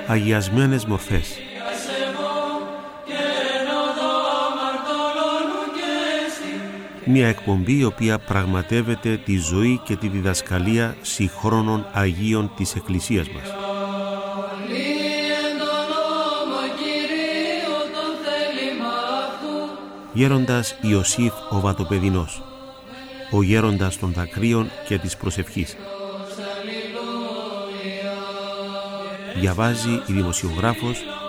Αγιασμένες μορφές. Μια εκπομπή η οποία πραγματεύεται τη ζωή και τη διδασκαλία συγχρόνων Αγίων της Εκκλησίας μας. Γέροντας Ιωσήφ ο Βατοπεδινός, ο γέροντας των δακρύων και της προσευχής. Διαβάζει η δημοσιογράφος